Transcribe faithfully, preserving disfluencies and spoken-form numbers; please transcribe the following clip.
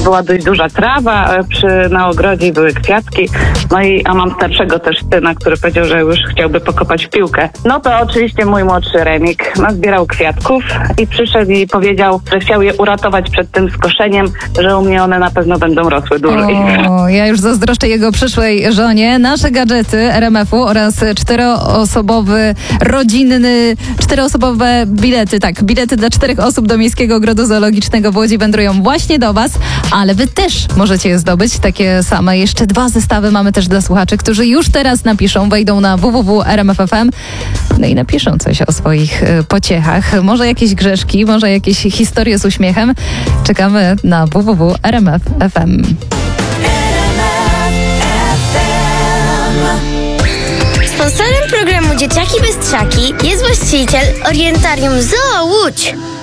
była dość duża trawa e, przy, na ogrodzie, były kwiatki. No i a mam starszego też syna, który powiedział, że już chciałby pokopać w piłkę. No to oczywiście mój młodszy Remik nazbierał kwiatków i przyszedł i powiedział, że chciał je uratować przed tym skoszeniem, że u mnie one na pewno będą rosły dłużej. O, ja już zazdroszczę jego przyszłej żonie. Nasze gadżety R M F u oraz czteroosobowy, rodzinny, czteroosobowe bilety, tak, bilety dla czterech osób do Miejskiego Ogrodu Zoologicznego w Łodzi wędrują właśnie do was, ale wy też możecie je zdobyć, takie same. Jeszcze dwa zestawy mamy też dla słuchaczy, którzy już teraz napiszą, wejdą na w w w kropka r m f kropka f m, no i napiszą coś o swoich y, pociechach. Może jakieś grzeszki, może jakieś historie z uśmiechem. Czekamy na w w w kropka r m f kropka f m. Sponsorem programu Dzieciaki Bystrzaki jest właściciel Orientarium Zoo Łódź.